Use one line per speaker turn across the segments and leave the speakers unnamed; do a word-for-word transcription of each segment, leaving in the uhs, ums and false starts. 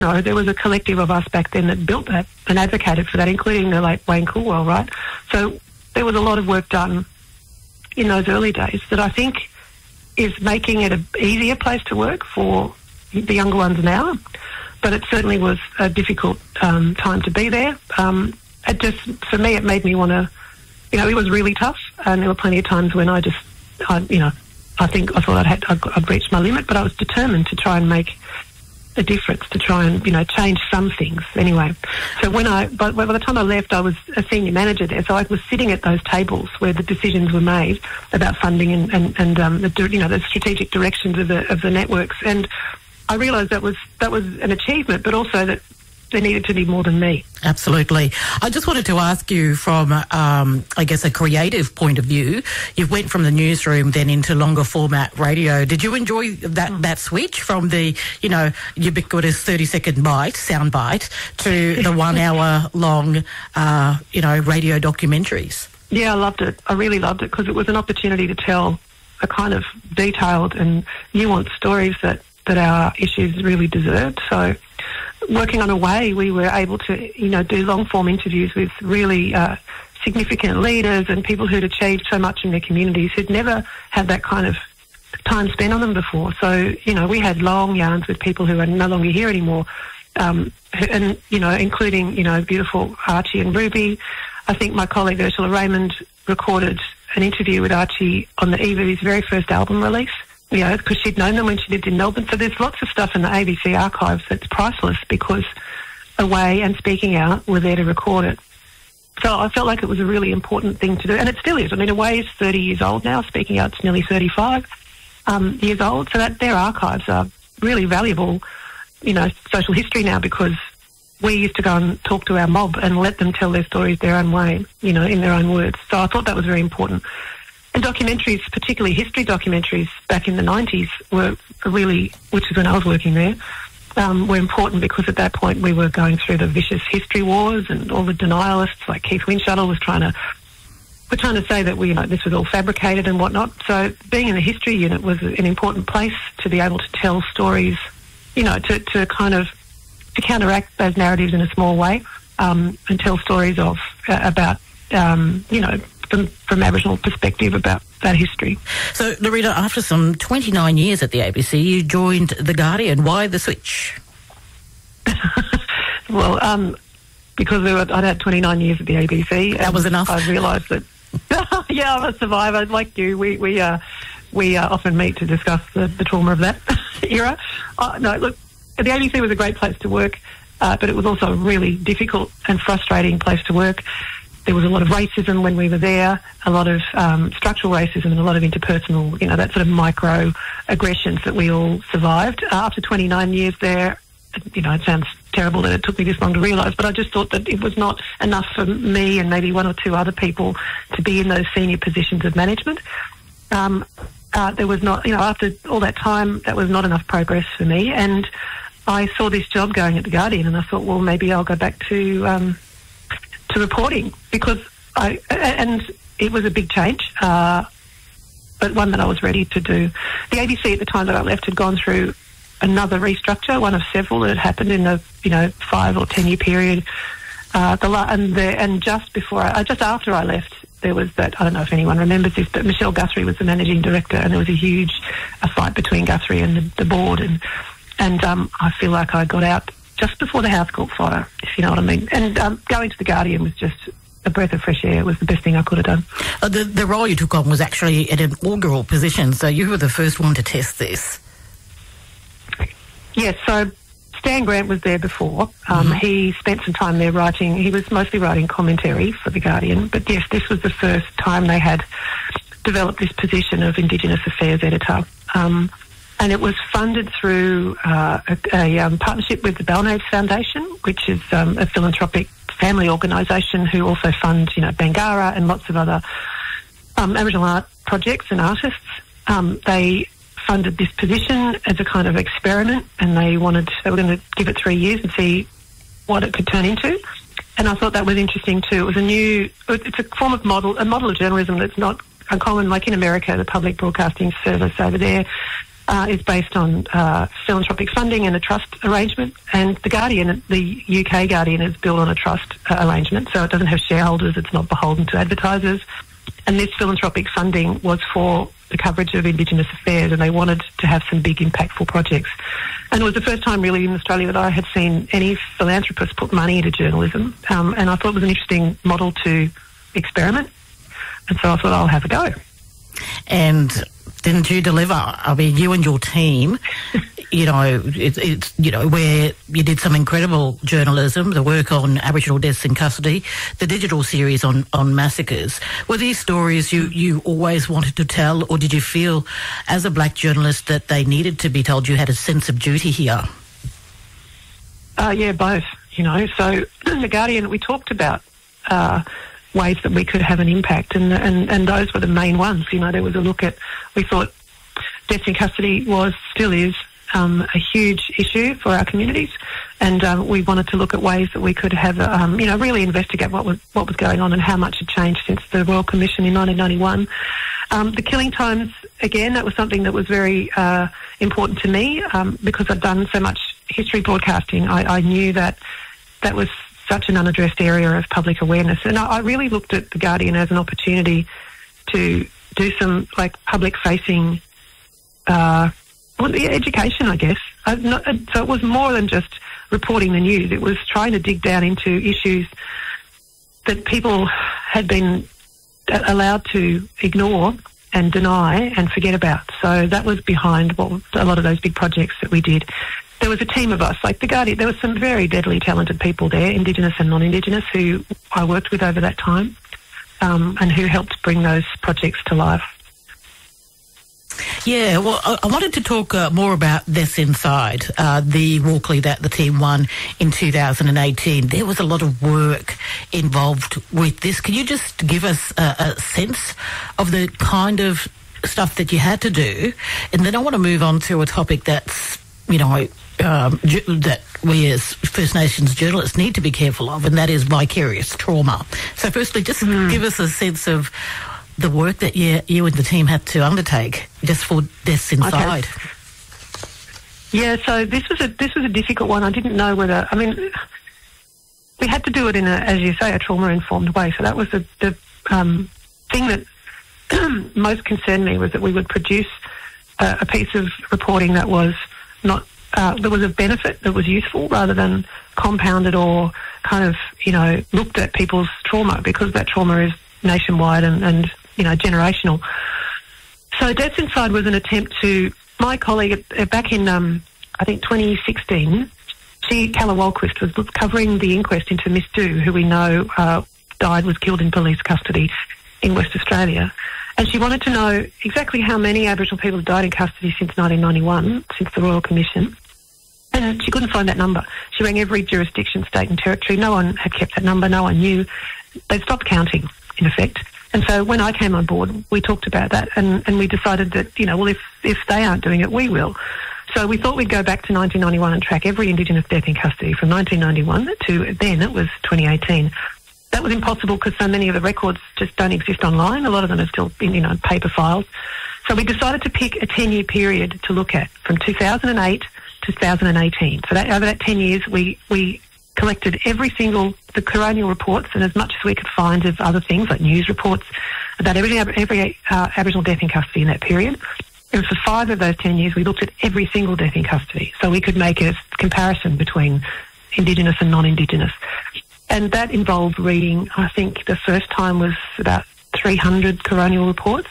know, there was a collective of us back then that built that and advocated for that, including the late Wayne Coolwell, right? So there was a lot of work done in those early days that I think is making it an easier place to work for the younger ones now. But it certainly was a difficult um, time to be there. Um, it just, for me, it made me want to, you know, it was really tough, and there were plenty of times when I just, I, you know, I think I thought I'd, had, I'd, I'd reached my limit, but I was determined to try and make a difference, to try and, you know, change some things anyway. So when I, by, by the time I left, I was a senior manager there, so I was sitting at those tables where the decisions were made about funding and, and, and um, the, you know, the strategic directions of the, of the networks. And I realised that was, that was an achievement, but also that there needed to be more than me.
Absolutely. I just wanted to ask you from, um, I guess, a creative point of view. You went from the newsroom then into longer format radio. Did you enjoy that, mm. that switch from the, you know, ubiquitous thirty-second bite, sound bite, to the one-hour-long, uh, you know, radio documentaries?
Yeah, I loved it. I really loved it because it was an opportunity to tell a kind of detailed and nuanced stories that, that our issues really deserved. So working on Away, we were able to, you know, do long-form interviews with really uh, significant leaders and people who'd achieved so much in their communities who'd never had that kind of time spent on them before. So, you know, we had long yarns with people who are no longer here anymore, um, and, you know, including, you know, beautiful Archie and Ruby. I think my colleague Ursula Raymond recorded an interview with Archie on the eve of his very first album release. You know, because she'd known them when she lived in Melbourne. So there's lots of stuff in the A B C archives that's priceless because Away and Speaking Out were there to record it. So I felt like it was a really important thing to do, and it still is. I mean, Away is thirty years old now. Speaking Out's nearly thirty-five um, years old. So that their archives are really valuable, you know, social history now, because we used to go and talk to our mob and let them tell their stories their own way, you know, in their own words. So I thought that was very important. And documentaries, particularly history documentaries back in the nineties, were really, which is when I was working there, um, were important because at that point we were going through the vicious history wars and all the denialists like Keith Windshuttle was trying to, were trying to say that we, you know, this was all fabricated and whatnot. So being in the history unit was an important place to be able to tell stories, you know, to, to kind of, to counteract those narratives in a small way, um, and tell stories of, uh, about, um, you know, From, from Aboriginal perspective about that history.
So, Loretta, after some twenty-nine years at the A B C, you joined The Guardian. Why the switch?
Well, um, because we were, I'd had twenty-nine years at the A B C.
That was enough.
I realised that, yeah, I'm a survivor like you. We we uh, we uh, often meet to discuss the, the trauma of that era. Uh, no, look, the A B C was a great place to work, uh, but it was also a really difficult and frustrating place to work. There was a lot of racism when we were there, a lot of um, structural racism and a lot of interpersonal, you know, that sort of micro aggressions that we all survived. Uh, after twenty-nine years there, you know, it sounds terrible that it took me this long to realise, but I just thought that it was not enough for me and maybe one or two other people to be in those senior positions of management. Um, uh, there was not, you know, after all that time, that was not enough progress for me. And I saw this job going at The Guardian and I thought, well, maybe I'll go back to... Um, to reporting, because I, and it was a big change, uh, but one that I was ready to do. The A B C at the time that I left had gone through another restructure, one of several that had happened in a, you know, five or ten year period. Uh, the and the, and just before, I, just after I left, there was that, I don't know if anyone remembers this, but Michelle Guthrie was the managing director, and there was a huge a fight between Guthrie and the, the board, and and um, I feel like I got out just before the house caught fire, if you know what I mean. And um, going to The Guardian was just a breath of fresh air. It was the best thing I could have done.
Uh, the, the role you took on was actually at an inaugural position, so you were the first one to test this.
Yes, so Stan Grant was there before. Um, mm-hmm. He spent some time there writing. He was mostly writing commentary for The Guardian, but yes, this was the first time they had developed this position of Indigenous Affairs editor. Um, And it was funded through uh, a, a um, partnership with the Balnaves Foundation, which is um, a philanthropic family organisation who also fund, you know, Bangarra and lots of other um, Aboriginal art projects and artists. Um, they funded this position as a kind of experiment, and they wanted they were going to give it three years and see what it could turn into. And I thought that was interesting too. It was a new, it's a form of model, a model of journalism that's not uncommon. Like in America, the public broadcasting service over there, uh, is based on uh, philanthropic funding and a trust arrangement, and the Guardian, the U K Guardian, is built on a trust uh, arrangement, so it doesn't have shareholders, it's not beholden to advertisers, and this philanthropic funding was for the coverage of Indigenous affairs, and they wanted to have some big impactful projects. And it was the first time really in Australia that I had seen any philanthropist put money into journalism, um, and I thought it was an interesting model to experiment, and so I thought I'll have a go.
And didn't you deliver? I mean, you and your team, you know, it, it's, you know, where you did some incredible journalism, the work on Aboriginal deaths in custody, the digital series on, on massacres. Were these stories you, you always wanted to tell, or did you feel as a black journalist that they needed to be told? You had a sense of duty here?
Uh, yeah, both, you know. So The Guardian, we talked about uh, ways that we could have an impact, and, and and those were the main ones. You know, there was a look at, we thought deaths in custody was, still is, um, a huge issue for our communities, and um, we wanted to look at ways that we could have, um, you know, really investigate what was what was going on and how much had changed since the Royal Commission in nineteen ninety-one. Um, the killing times, again, that was something that was very uh, important to me um, because I'd done so much history broadcasting. I, I knew that that was such an unaddressed area of public awareness. And I, I really looked at The Guardian as an opportunity to do some, like, public-facing uh, well, yeah, education, I guess. I, not, so it was more than just reporting the news. It was trying to dig down into issues that people had been allowed to ignore and deny and forget about. So that was behind what a lot of those big projects that we did. There was a team of us, like The Guardian. There were some very deadly talented people there, Indigenous and non-Indigenous, who I worked with over that time, um, and who helped bring those projects to life.
Yeah, well, I, I wanted to talk uh, more about This Inside, uh, the Walkley that the team won in two thousand eighteen. There was a lot of work involved with this. Can you just give us a, a sense of the kind of stuff that you had to do? And then I want to move on to a topic that's, you know, um, ju- that we as First Nations journalists need to be careful of, and that is vicarious trauma. So firstly, just mm. give us a sense of the work that you, you and the team had to undertake just for Deaths Inside.
Okay. Yeah, so this was a this was a difficult one. I didn't know whether, I mean, we had to do it in a, as you say, a trauma-informed way. So that was the, the um, thing that most concerned me, was that we would produce a, a piece of reporting that was not, uh, there was a benefit that was useful rather than compounded or kind of, you know, looked at people's trauma, because that trauma is nationwide and, and you know, generational. So Deaths Inside was an attempt to, my colleague uh, back in, um, I think, twenty sixteen, she, Calla Walquist, was covering the inquest into Miss Du, who we know uh, died, was killed in police custody in West Australia. And she wanted to know exactly how many Aboriginal people had died in custody since nineteen ninety-one, since the Royal Commission. And she couldn't find that number. She rang every jurisdiction, state and territory. No one had kept that number. No one knew. They'd stopped counting, in effect. And so when I came on board, we talked about that, and, and we decided that, you know, well, if, if they aren't doing it, we will. So we thought we'd go back to nineteen ninety-one and track every Indigenous death in custody from nineteen ninety-one to then it was twenty eighteen. That was impossible because so many of the records just don't exist online. A lot of them are still in, you know, paper files. So we decided to pick a ten-year period to look at, from two thousand eight to two thousand eighteen. So that, over that ten years, we, we collected every single, the coronial reports, and as much as we could find of other things like news reports about every, every uh, Aboriginal death in custody in that period. And for five of those ten years, we looked at every single death in custody. So we could make a comparison between Indigenous and non-Indigenous. And that involved reading, I think the first time was about three hundred coronial reports.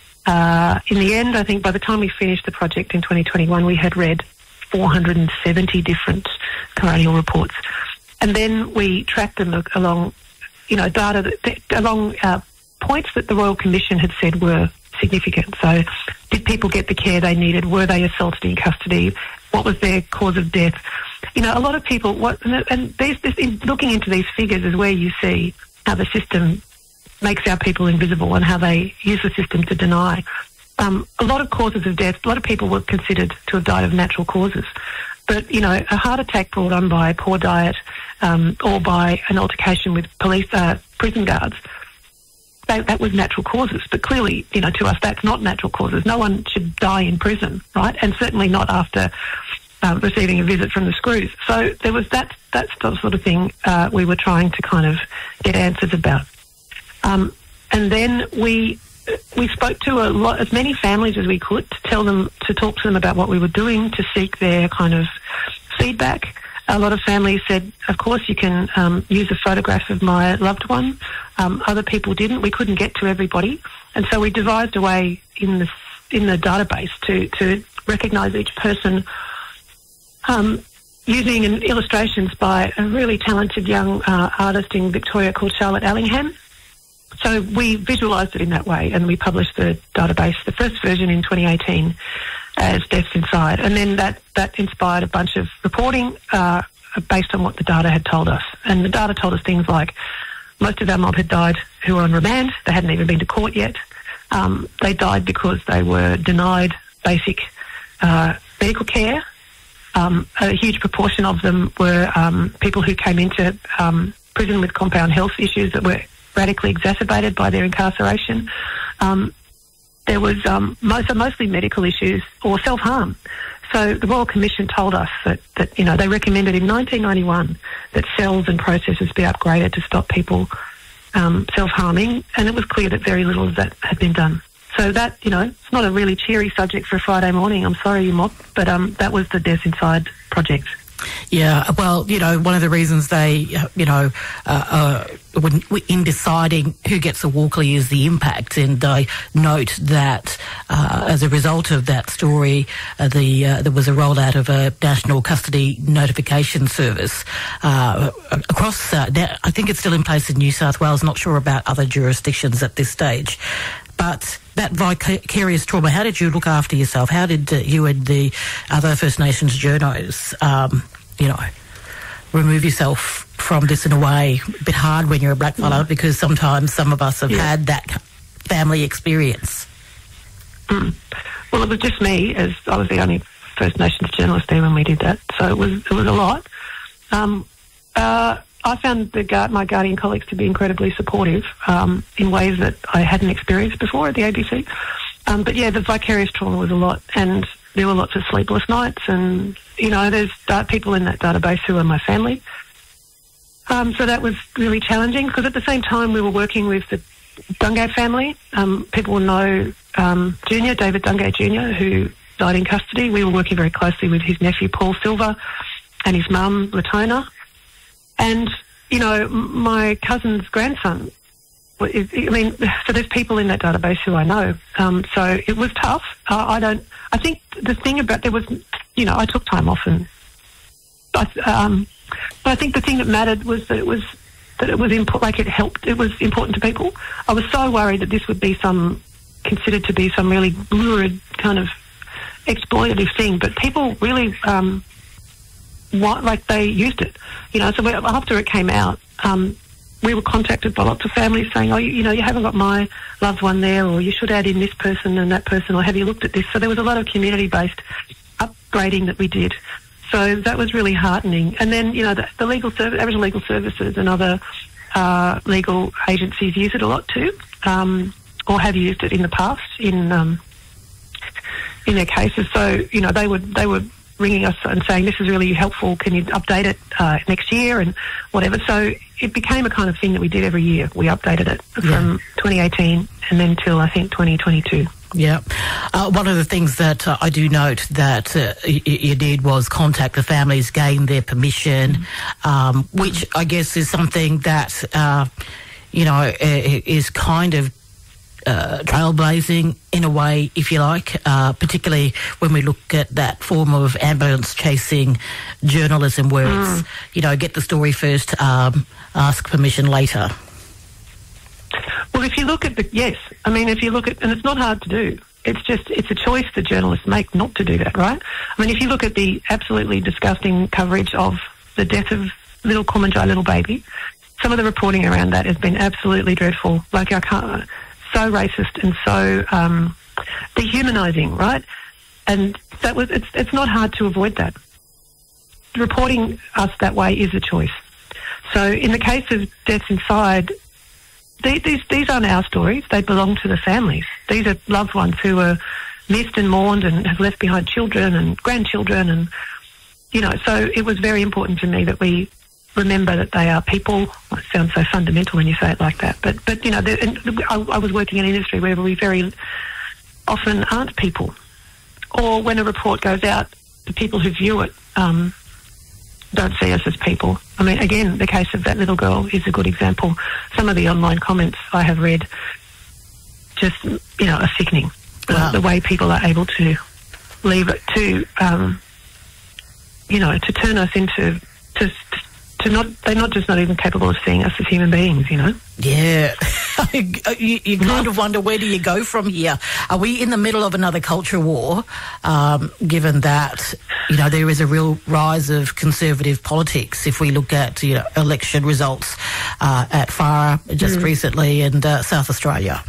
Uh, in the end, I think by the time we finished the project in twenty twenty-one, we had read four hundred seventy different coronial reports. And then we tracked them along, you know, data, that, that, along uh, points that the Royal Commission had said were significant. So did people get the care they needed? Were they assaulted in custody? What was their cause of death? You know, a lot of people, what, and these, this, in looking into these figures is where you see how the system makes our people invisible and how they use the system to deny. Um, a lot of causes of death, a lot of people were considered to have died of natural causes. But, you know, a heart attack brought on by poor diet um, or by an altercation with police, uh, prison guards, That, that was natural causes, but clearly, you know, to us, that's not natural causes. No one should die in prison, right? And certainly not after uh, receiving a visit from the screws. So there was that, that sort of thing uh, we were trying to kind of get answers about. Um, and then we we spoke to a lot, as many families as we could, to tell them, to talk to them about what we were doing, to seek their kind of feedback. A lot of families said, of course, you can um, use a photograph of my loved one. Um, other people didn't. We couldn't get to everybody. And so we devised a way in the, in the database to, to recognise each person um, using an illustrations by a really talented young uh, artist in Victoria called Charlotte Allingham. So we visualised it in that way, and we published the database, the first version in twenty eighteen, as Deaths Inside. And then that, that inspired a bunch of reporting uh, based on what the data had told us. And the data told us things like most of our mob had died who were on remand. They hadn't even been to court yet. Um, they died because they were denied basic uh, medical care. Um, a huge proportion of them were um, people who came into um, prison with compound health issues that were radically exacerbated by their incarceration. Um, there was um, most, mostly medical issues or self-harm. So the Royal Commission told us that, that, you know, they recommended in nineteen ninety-one that cells and processes be upgraded to stop people um, self-harming, and it was clear that very little of that had been done. So that, you know, it's not a really cheery subject for a Friday morning. I'm sorry, you mob, but um, that was the Deaths Inside project.
Yeah, well, you know, one of the reasons they, you know, uh, uh, when, in deciding who gets a Walkley is the impact, and I note that uh, as a result of that story, uh, the uh, there was a rollout of a national custody notification service uh, across. Uh, I think it's still in place in New South Wales. Not sure about other jurisdictions at this stage. But that vicarious trauma, how did you look after yourself? How did uh, you and the other First Nations journos, um, you know, remove yourself from this in a way? A bit hard when you're a blackfella, mm. because sometimes some of us have yeah. had that family experience.
Mm. Well, it was just me, as I was the only First Nations journalist there when we did that, so it was it was a lot. Um, uh, I found the guard, my Guardian colleagues to be incredibly supportive um, in ways that I hadn't experienced before at the A B C. Um, but yeah, the vicarious trauma was a lot, and there were lots of sleepless nights, and, you know, there's uh, people in that database who are my family. Um, so that was really challenging, because at the same time we were working with the Dungay family. Um, people will know um, Junior, David Dungay Junior, who died in custody. We were working very closely with his nephew Paul Silver and his mum Latona. And, you know, my cousin's grandson, I mean, so there's people in that database who I know. Um, so it was tough. Uh, I don't, I think the thing about, there was, you know, I took time off, and, I, um, but I think the thing that mattered was that it was, that it was important, like it helped, it was important to people. I was so worried that this would be some, considered to be some really lurid kind of exploitative thing, but people really, um, what, like they used it, you know. So we, after it came out, um, we were contacted by lots of families saying, oh, you, you know, you haven't got my loved one there, or you should add in this person and that person, or have you looked at this? So there was a lot of community-based upgrading that we did. So that was really heartening. And then, you know, the, the legal service, Aboriginal Legal Services and other uh, legal agencies use it a lot too, um, or have used it in the past in um, in their cases. So, you know, they would they would. ringing us and saying, this is really helpful, can you update it uh, next year and whatever. So it became a kind of thing that we did every year. We updated it
yeah.
from twenty eighteen and then till I think twenty twenty-two.
Yeah. Uh, one of the things that uh, I do note that uh, you, you did was contact the families, gain their permission, mm-hmm. um, which I guess is something that, uh, you know, is kind of Uh, trailblazing in a way, if you like, uh, particularly when we look at that form of ambulance chasing journalism where mm. it's, you know, get the story first, um, ask permission later.
Well, if you look at the, yes, I mean, if you look at, and it's not hard to do, it's just, it's a choice that journalists make not to do that, right? I mean, if you look at the absolutely disgusting coverage of the death of little Kumanjai, little baby, some of the reporting around that has been absolutely dreadful. Like, I can't, so racist and so um, dehumanising, right? And that was it's it's not hard to avoid that. Reporting us that way is a choice. So in the case of Deaths Inside, these, these, these aren't our stories. They belong to the families. These are loved ones who are missed and mourned and have left behind children and grandchildren. And, you know, so it was very important to me that we remember that they are people. It sounds so fundamental when you say it like that. But, but you know, I, I was working in an industry where we very often aren't people. Or when a report goes out, the people who view it um, don't see us as people. I mean, again, the case of that little girl is a good example. Some of the online comments I have read just, you know, are sickening.
Wow.
The way people are able to leave it to, um, you know, to turn us into, to, to not, they're not just not even capable of seeing us as human beings, you know?
Yeah. you, you kind of wonder, where do you go from here? Are we in the middle of another culture war, um, given that, you know, there is a real rise of conservative politics if we look at, you know, election results uh, at Farah just mm. recently and uh, South Australia?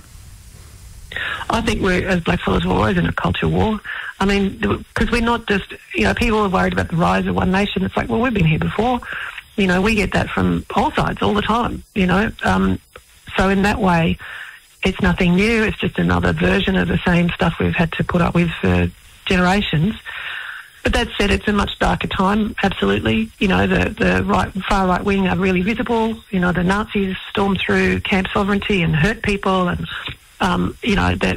I think we're, as blackfellas, we're always in a culture war. I mean, because we're not just, you know, people are worried about the rise of one nation. It's like, well, we've been here before. You know, we get that from all sides all the time, you know. Um, so in that way, it's nothing new. It's just another version of the same stuff we've had to put up with for generations. But that said, it's a much darker time, absolutely. You know, the, the right, far right wing are really visible. You know, the Nazis stormed through Camp Sovereignty and hurt people and, um, you know, that.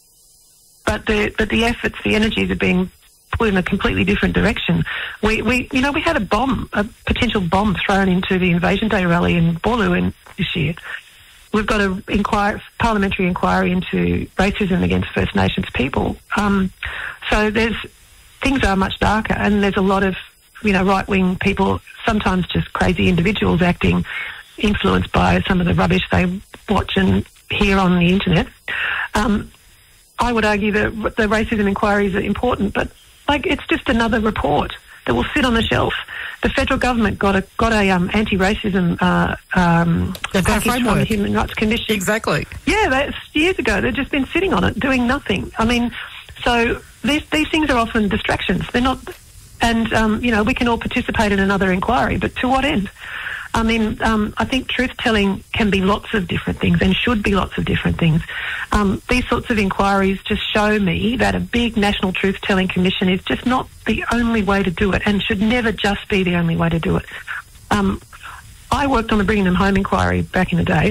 But the, but the efforts, the energies are being put in a completely different direction. We, we, you know, we had a bomb, a potential bomb thrown into the Invasion Day rally in Boorloo in this year. We've got a inquire, parliamentary inquiry into racism against First Nations people. Um, so there's, things are much darker, and there's a lot of, you know, right-wing people, sometimes just crazy individuals acting, influenced by some of the rubbish they watch and hear on the internet. Um, I would argue that the racism inquiries are important, but like, it's just another report that will sit on the shelf. The federal government got a got a um, anti-racism uh, um, package from the Human Rights Commission.
Exactly.
Yeah, that's years ago. They've just been sitting on it, doing nothing. I mean, so these these things are often distractions. They're not, and um, you know, we can all participate in another inquiry, but to what end? I mean, um, I think truth-telling can be lots of different things and should be lots of different things. Um, these sorts of inquiries just show me that a big national truth-telling commission is just not the only way to do it, and should never just be the only way to do it. Um, I worked on the Bringing Them Home inquiry back in the day,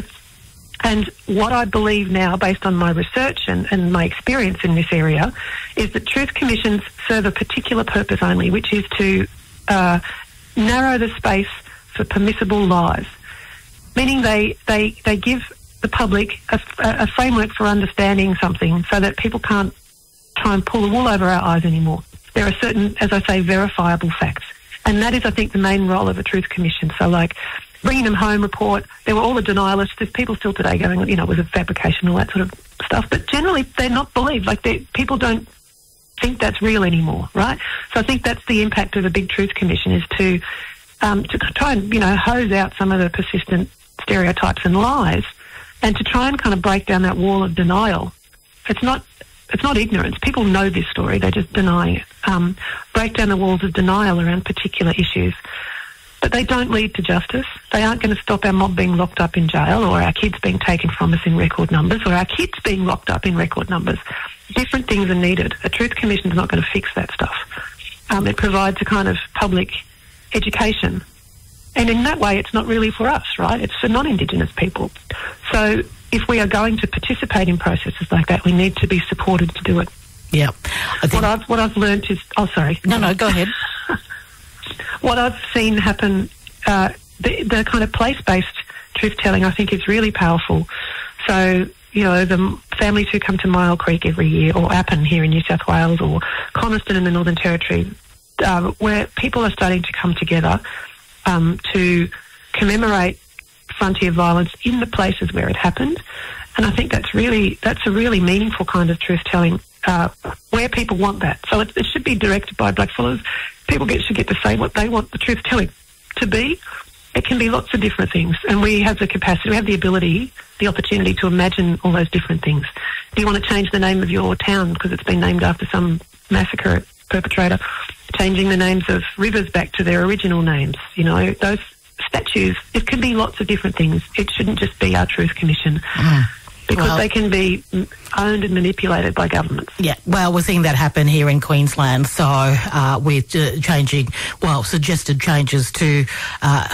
and what I believe now, based on my research and, and my experience in this area, is that truth commissions serve a particular purpose only, which is to uh, narrow the space for permissible lies, meaning they, they, they give the public a, a framework for understanding something so that people can't try and pull the wool over our eyes anymore. There are certain, as I say, verifiable facts. And that is, I think, the main role of a truth commission. So, like, Bringing Them Home report, there were all the denialists. There's people still today going, you know, it was a fabrication, all that sort of stuff. But generally, they're not believed. Like, people don't think that's real anymore, right? So I think that's the impact of a big truth commission, is to Um, to try and, you know, hose out some of the persistent stereotypes and lies, and to try and kind of break down that wall of denial. It's not, it's not ignorance. People know this story. They're just denying it. Um, break down the walls of denial around particular issues. But they don't lead to justice. They aren't going to stop our mob being locked up in jail, or our kids being taken from us in record numbers, or our kids being locked up in record numbers. Different things are needed. A truth commission is not going to fix that stuff. Um, it provides a kind of public education, and in that way it's not really for us, right? It's for non-Indigenous people. So if we are going to participate in processes like that, we need to be supported to do it.
Yeah. I think
what I've what I've learned is oh sorry
no no go ahead
what I've seen happen, uh, the, the kind of place-based truth-telling, I think, is really powerful. So, you know, the families who come to Myall Creek every year, or Appin here in New South Wales, or Coniston in the Northern Territory, Uh, where people are starting to come together um, to commemorate frontier violence in the places where it happened, and I think that's really that's a really meaningful kind of truth telling, uh, where people want that. So it, it should be directed by blackfellas. People get, should get to say what they want the truth telling to be. It can be lots of different things, and we have the capacity, we have the ability, the opportunity to imagine all those different things. Do you want to change the name of your town because it's been named after some massacre perpetrator? Changing the names of rivers back to their original names, you know, those statues. It can be lots of different things. It shouldn't just be our Truth Commission.
Mm.
Because
well,
they can be owned and manipulated by governments.
Yeah, well, we're seeing that happen here in Queensland. So uh, with uh, changing, well, suggested changes to uh,